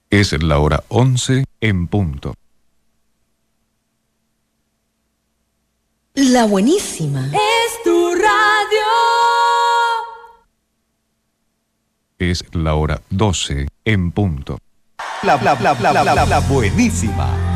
Es la hora 11 en punto. La buenísima. Es tu radio. Es la hora 12 en punto. La buenísima.